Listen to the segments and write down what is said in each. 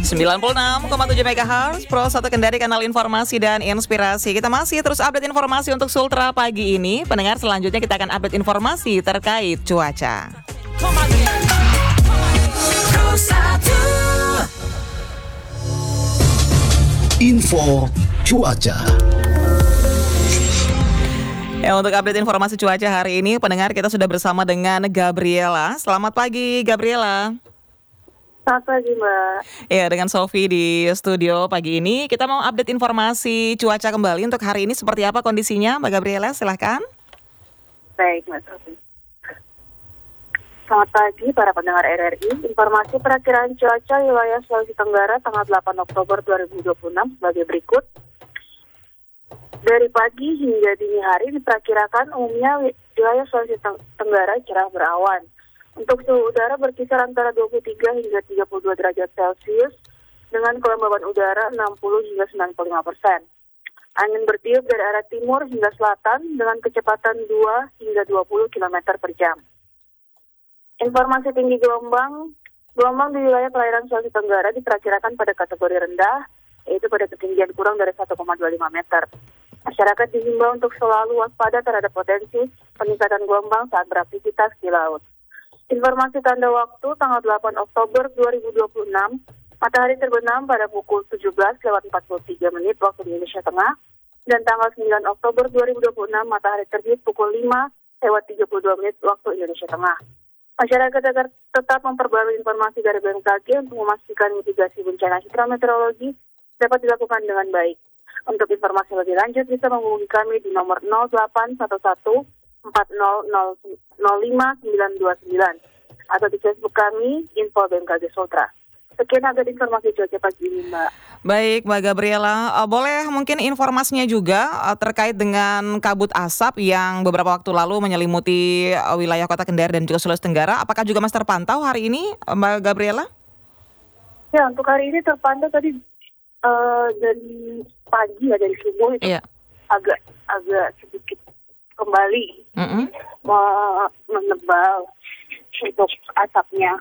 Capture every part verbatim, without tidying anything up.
sembilan puluh enam koma tujuh megahertz Pro satu Kendari, kanal informasi dan inspirasi. Kita masih terus update informasi untuk Sultra pagi ini. Pendengar, selanjutnya kita akan update informasi terkait cuaca. Info cuaca. Ya, untuk update informasi cuaca hari ini, pendengar, kita sudah bersama dengan Gabriela. Selamat pagi, Gabriela. Selamat pagi, Mbak. Ya, dengan Sofi di studio pagi ini. Kita mau update informasi cuaca kembali untuk hari ini. Seperti apa kondisinya, Mbak Gabriela? Silahkan. Baik, Mbak Sofi. Selamat pagi para pendengar R R I. Informasi perakiraan cuaca wilayah Sulawesi Tenggara tanggal delapan Oktober dua ribu dua puluh enam sebagai berikut. Dari pagi hingga dini hari diperkirakan umumnya wilayah Sulawesi Tenggara cerah berawan. Untuk suhu udara berkisar antara dua puluh tiga hingga tiga puluh dua derajat Celcius dengan kelembaban udara enam puluh hingga sembilan puluh lima persen. Angin bertiup dari arah timur hingga selatan dengan kecepatan dua hingga dua puluh kilometer per jam. Informasi tinggi gelombang, gelombang di wilayah perairan Sulawesi Tenggara diperkirakan pada kategori rendah, yaitu pada ketinggian kurang dari satu koma dua lima meter. Masyarakat dihimbau untuk selalu waspada terhadap potensi peningkatan gelombang saat beraktivitas di laut. Informasi tanda waktu tanggal delapan Oktober dua ribu dua puluh enam, matahari terbenam pada pukul tujuh belas lewat empat puluh tiga menit waktu Indonesia Tengah, dan tanggal sembilan Oktober dua ribu dua puluh enam, matahari terbit pukul lima lewat tiga puluh dua menit waktu Indonesia Tengah. Masyarakat agar tetap memperbarui informasi dari B M K G untuk memastikan mitigasi bencana hidrometeorologi dapat dilakukan dengan baik. Untuk informasi lebih lanjut bisa menghubungi kami di nomor nol delapan satu satu empat nol nol nol lima sembilan dua sembilan atau di Facebook kami Info B M K G Sultra. Sekian update informasi cuaca pagi ini, Mbak. Baik, Mbak Gabriela, uh, boleh mungkin informasinya juga uh, terkait dengan kabut asap yang beberapa waktu lalu menyelimuti uh, wilayah Kota Kendari dan juga Sulawesi Tenggara. Apakah juga masih terpantau hari ini, uh, Mbak Gabriela? Ya, untuk hari ini terpantau tadi uh, dari pagi ya, dari subuh itu Iya. agak agak sedikit kembali Mm-mm. me- menebal untuk asapnya.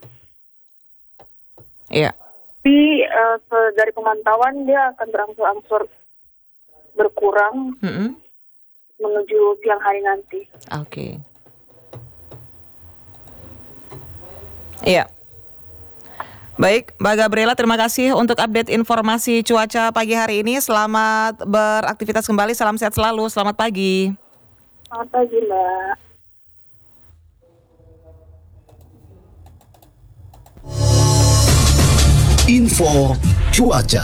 Iya. Tapi uh, se- dari pemantauan dia akan berangsur-angsur berkurang Mm-mm. menuju siang hari nanti. Oke. Iya. Baik, Mbak Gabriela, terima kasih untuk update informasi cuaca pagi hari ini. Selamat beraktivitas kembali, salam sehat selalu, selamat pagi. Selamat pagi, Mbak. Info cuaca.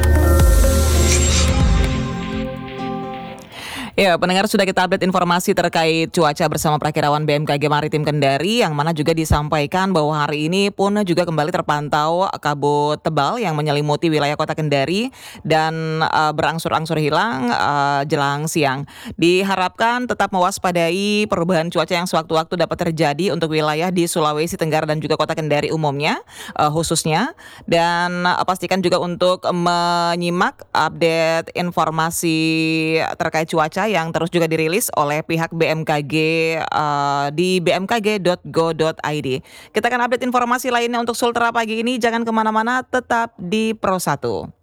Ya, pendengar, sudah kita update informasi terkait cuaca bersama Prakirawan B M K G Maritim Kendari, yang mana juga disampaikan bahwa hari ini pun juga kembali terpantau kabut tebal yang menyelimuti wilayah Kota Kendari dan uh, berangsur-angsur hilang uh, jelang siang. Diharapkan tetap mewaspadai perubahan cuaca yang sewaktu-waktu dapat terjadi untuk wilayah di Sulawesi Tenggara dan juga Kota Kendari umumnya, uh, khususnya. Dan uh, pastikan juga untuk menyimak update informasi terkait cuaca yang terus juga dirilis oleh pihak B M K G uh, di b m k g dot go dot i d. Kita akan update informasi lainnya untuk Sultra pagi ini. Jangan kemana-mana, tetap di Pro satu.